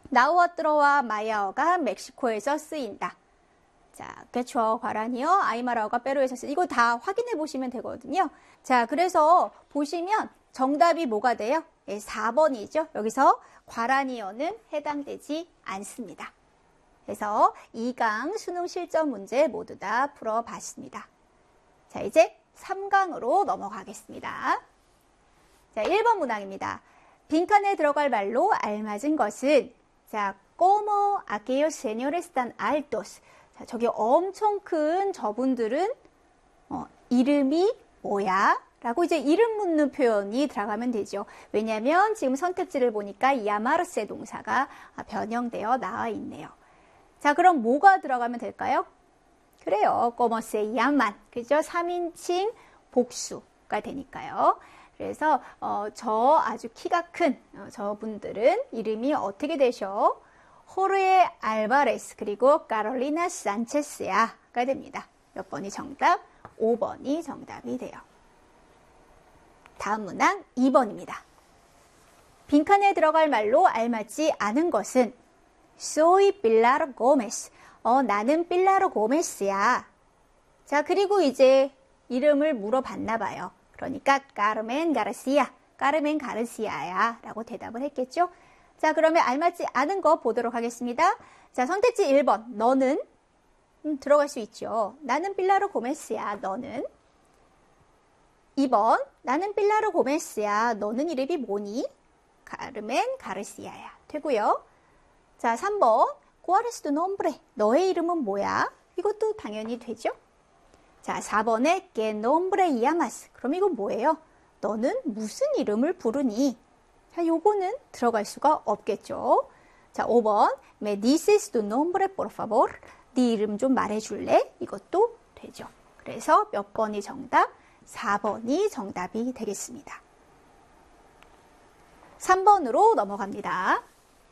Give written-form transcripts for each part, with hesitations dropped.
나우어트로와 마야어가 멕시코에서 쓰인다. 자, 그쵸. 과란이요. 아이마라어가 페루에서 쓰인다. 이거 다 확인해 보시면 되거든요. 자, 그래서 보시면 정답이 뭐가 돼요? 네, 4번이죠. 여기서 과란이어는 해당되지 않습니다. 그래서 2강 수능 실전 문제 모두 다 풀어봤습니다. 자, 이제 3강으로 넘어가겠습니다. 자, 1번 문항입니다. 빈칸에 들어갈 말로 알맞은 것은 자, como aquellos señores tan altos. 자, 저기 엄청 큰 저분들은 이름이 뭐야? 라고 이제 이름 묻는 표현이 들어가면 되죠. 왜냐하면 지금 선택지를 보니까 llamarse 동사가 변형되어 나와 있네요. 자, 그럼 뭐가 들어가면 될까요? 그래요. como se llaman. 그죠? 3인칭 복수가 되니까요. 그래서 저 아주 키가 큰 저분들은 이름이 어떻게 되셔? 호르에 알바레스 그리고 카롤리나 산체스야가 됩니다. 몇 번이 정답? 5번이 정답이 돼요. 다음 문항 2번입니다. 빈칸에 들어갈 말로 알맞지 않은 것은 Soy Pilar Gómez. 나는 필라로 고메스야. 자, 그리고 이제 이름을 물어봤나 봐요. 그러니까 까르멘 가르시아, 까르멘 가르시아야 라고 대답을 했겠죠. 자, 그러면 알맞지 않은 거 보도록 하겠습니다. 자, 선택지 1번 너는 들어갈 수 있죠. 나는 필라로 고메스야. 너는 2번 나는 필라로 고메스야. 너는 이름이 뭐니? 까르멘 가르시아야 되고요. 자, 3번 ¿Cuál es tu nombre? 너의 이름은 뭐야? 이것도 당연히 되죠. 자, 4번에 ¿Qué nombre llamas? 그럼 이거 뭐예요? 너는 무슨 이름을 부르니? 자, 요거는 들어갈 수가 없겠죠. 자, 5번 ¿Me dices tu nombre, por favor? 네 이름 좀 말해줄래? 이것도 되죠. 그래서 몇 번이 정답? 4번이 정답이 되겠습니다. 3번으로 넘어갑니다.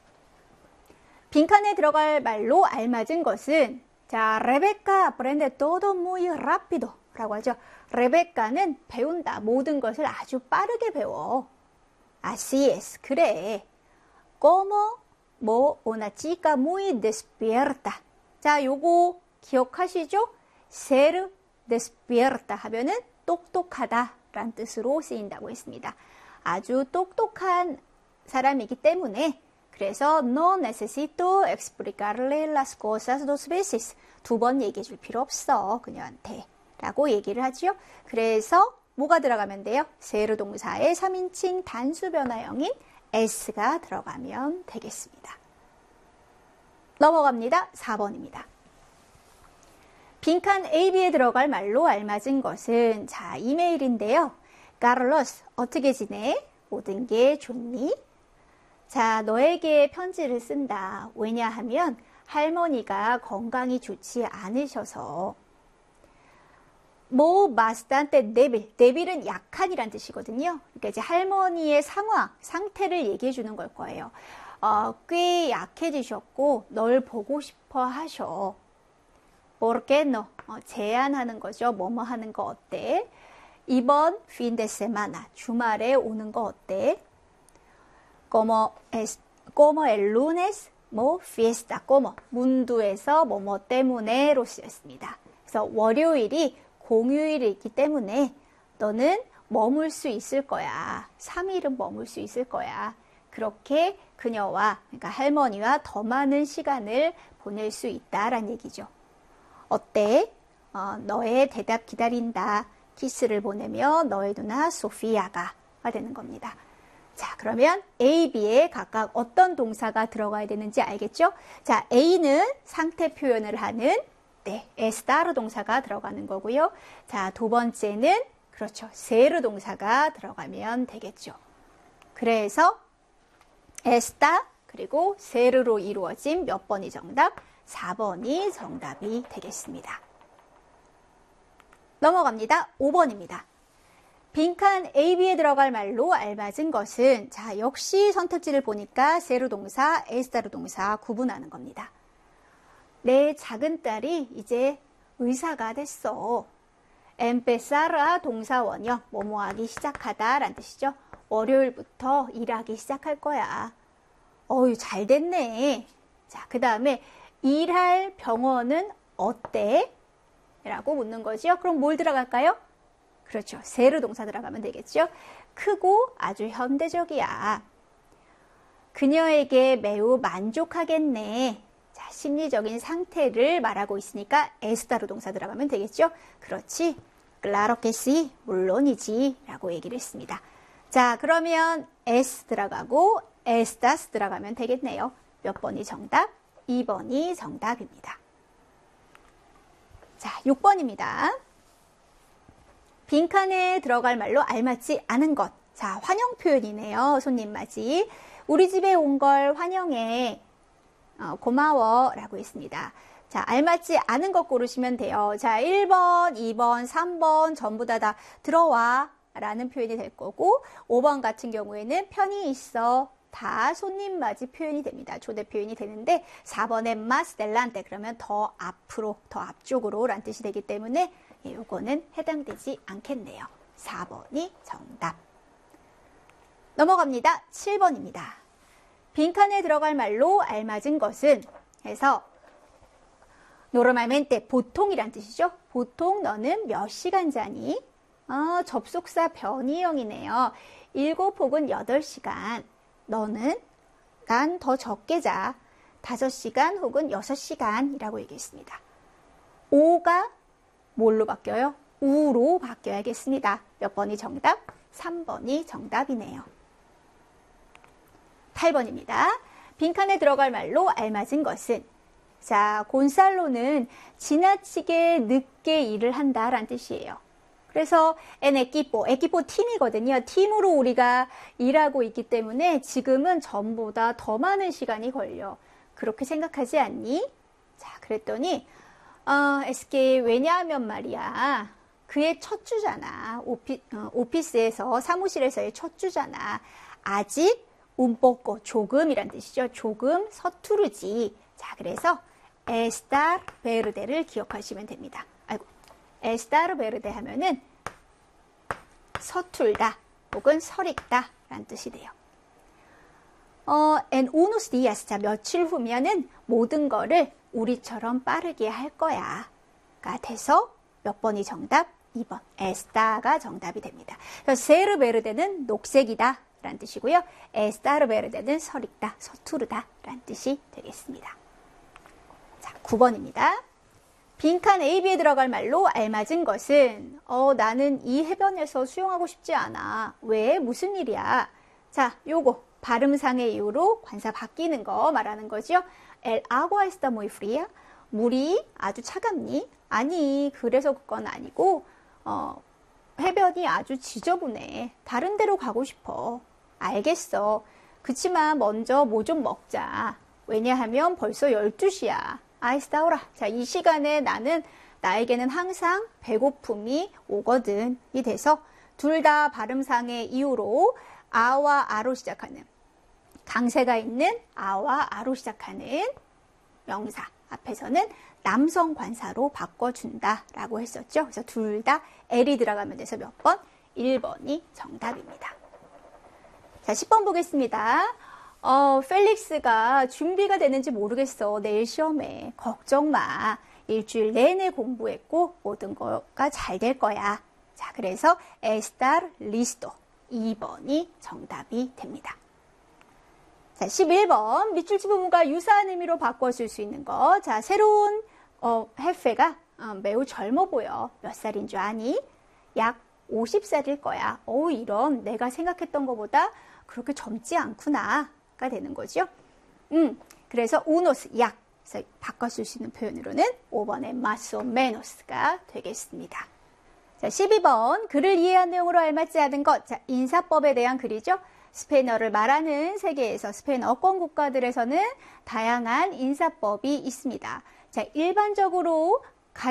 빈칸에 들어갈 말로 알맞은 것은 자, 레베카 aprende todo muy rápido 라고 하죠. 레베카는 배운다. 모든 것을 아주 빠르게 배워. Así es. 그래. Como una chica muy despierta. 자, 요거 기억하시죠? ser despierta 하면은 똑똑하다 라는 뜻으로 쓰인다고 했습니다. 아주 똑똑한 사람이기 때문에 그래서 no necesito explicarle las cosas dos veces. 2번 얘기해 줄 필요 없어. 그녀한테. 라고 얘기를 하죠. 그래서 뭐가 들어가면 돼요? ser 동사의 3인칭 단수 변화형인 s가 들어가면 되겠습니다. 넘어갑니다. 4번입니다. 빈칸 A, B에 들어갈 말로 알맞은 것은 자, 이메일인데요. Carlos, 어떻게 지내? 모든 게 좋니? 자, 너에게 편지를 쓴다. 왜냐하면 할머니가 건강이 좋지 않으셔서 bastante débil. débil은 약한이란 뜻이거든요. 그러니까 이제 할머니의 상태를 얘기해 주는 걸 거예요. 꽤 약해지셨고 널 보고 싶어 하셔. ¿Por qué no? 제안하는 거죠. 뭐뭐 하는 거 어때? 2번 fin de semana. 주말에 오는 거 어때? como el lunes, fiesta, como 문두에서 뭐뭐 때문에로 쓰였습니다. 그래서 월요일이 공휴일이기 때문에 너는 머물 수 있을 거야. 3일은 머물 수 있을 거야. 그렇게 그녀와, 그러니까 할머니와 더 많은 시간을 보낼 수 있다라는 얘기죠. 어때? 너의 대답 기다린다. 키스를 보내며 너의 누나 소피아가 되는 겁니다. 자, 그러면 A, B에 각각 어떤 동사가 들어가야 되는지 알겠죠? 자, A는 상태 표현을 하는 estar 동사가 들어가는 거고요. 자, 두 번째는 그렇죠. ser 동사가 들어가면 되겠죠. 그래서 estar 그리고 ser로 이루어진 몇 번이 정답? 4번이 정답이 되겠습니다. 넘어갑니다. 5번입니다. 빈칸 A, B에 들어갈 말로 알맞은 것은 자, 역시 선택지를 보니까 ser 동사, estar 동사 구분하는 겁니다. 내 작은 딸이 이제 의사가 됐어. empezar 동사 원형, 뭐뭐 하기 시작하다 라는 뜻이죠. 월요일부터 일하기 시작할 거야. 어유 잘 됐네. 자, 그 다음에 일할 병원은 어때? 라고 묻는 거죠. 그럼 뭘 들어갈까요? 그렇죠. 세르 동사 들어가면 되겠죠. 크고 아주 현대적이야. 그녀에게 매우 만족하겠네. 자, 심리적인 상태를 말하고 있으니까 에스타로 동사 들어가면 되겠죠. 그렇지. claro que sí. 물론이지. 라고 얘기를 했습니다. 자, 그러면 es 들어가고 estas 들어가면 되겠네요. 몇 번이 정답? 2번이 정답입니다. 자, 6번입니다. 빈칸에 들어갈 말로 알맞지 않은 것. 자, 환영 표현이네요. 손님 맞이. 우리 집에 온 걸 환영해. 고마워. 라고 했습니다. 자, 알맞지 않은 것 고르시면 돼요. 자, 1번, 2번, 3번 전부 다 들어와. 라는 표현이 될 거고 5번 같은 경우에는 편히 있어. 다 손님 맞이 표현이 됩니다. 조대 표현이 되는데 4번에 más delante 그러면 더 앞으로, 더 앞쪽으로 라는 뜻이 되기 때문에 요거는 해당되지 않겠네요. 4번이 정답. 넘어갑니다. 7번입니다. 빈칸에 들어갈 말로 알맞은 것은 해서 normalmente 보통이란 뜻이죠. 보통 너는 몇 시간 자니? 접속사 변이형이네요. 7 혹은 8시간. 너는 난 더 적게 자. 5시간 혹은 6시간이라고 얘기했습니다. 5가 뭘로 바뀌어요? 우로 바뀌어야겠습니다. 몇 번이 정답? 3번이 정답이네요. 8번입니다. 빈칸에 들어갈 말로 알맞은 것은 자, 곤살로는 지나치게 늦게 일을 한다라는 뜻이에요. 그래서 equipo 팀이거든요. 팀으로 우리가 일하고 있기 때문에 지금은 전보다 더 많은 시간이 걸려. 그렇게 생각하지 않니? 자, 그랬더니 es que 왜냐하면 말이야. 그의 첫 주잖아. 오피스에서 사무실에서의 첫 주잖아. 아직 un poco 조금이란 뜻이죠. 조금 서투르지. 자, 그래서 estar verde를 기억하시면 됩니다. 아이고. estar verde 하면은 서툴다 혹은 설익다 라는 뜻이 돼요. en unos días, 자, 며칠 후면은 모든 거를 우리처럼 빠르게 할 거야. 가 돼서 몇 번이 정답? 2번. estar가 정답이 됩니다. 그래서 ser verde는 녹색이다 라는 뜻이고요. estar verde는 설익다, 서투르다 라는 뜻이 되겠습니다. 자, 9번입니다. 빈칸 A, B에 들어갈 말로 알맞은 것은 나는 이 해변에서 수영하고 싶지 않아. 왜? 무슨 일이야? 자, 요거 발음상의 이유로 관사 바뀌는 거 말하는 거죠. El agua está muy fría. 물이 아주 차갑니? 아니, 그래서 그건 아니고 해변이 아주 지저분해. 다른 데로 가고 싶어. 알겠어. 그치만 먼저 뭐 좀 먹자. 왜냐하면 벌써 12시야. 아이스다오라. 자, 이 시간에 나에게는 항상 배고픔이 오거든. 이 돼서 둘 다 발음상의 이유로 아와 아로 시작하는 강세가 있는 아와 아로 시작하는 명사 앞에서는 남성 관사로 바꿔준다라고 했었죠. 그래서 둘 다 L이 들어가면 돼서 몇 번? 1번이 정답입니다. 자, 10번 보겠습니다. 펠릭스가 준비가 되는지 모르겠어. 내일 시험에. 걱정 마. 일주일 내내 공부했고 모든 거가 잘 될 거야. 자, 그래서 estar listo. 2번이 정답이 됩니다. 자, 11번. 밑줄치 부분과 유사한 의미로 바꿔줄 수 있는 거. 자, 새로운 헤페가 매우 젊어 보여. 몇 살인 줄 아니? 약 50살일 거야. 이런 내가 생각했던 것보다 그렇게 젊지 않구나. 가 되는 거죠. 그래서 unos 약 바꿔줄 수 있는 표현으로는 5번의 más o menos가 되겠습니다. 자, 12번 글을 이해한 내용으로 알맞지 않은 것. 자, 인사법에 대한 글이죠. 스페인어를 말하는 세계에서 스페인어권 국가들에서는 다양한 인사법이 있습니다. 자, 일반적으로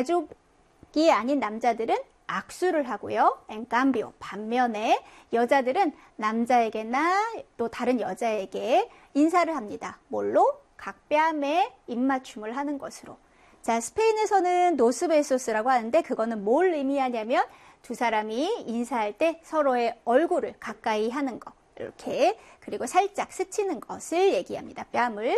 가족이 아닌 남자들은 악수를 하고요. en cambio, 반면에 여자들은 남자에게나 또 다른 여자에게 인사를 합니다. 뭘로? 각뺨에 입맞춤을 하는 것으로. 자, 스페인에서는 노스베소스라고 하는데 그거는 뭘 의미하냐면 두 사람이 인사할 때 서로의 얼굴을 가까이 하는 거. 이렇게. 그리고 살짝 스치는 것을 얘기합니다. 뺨을.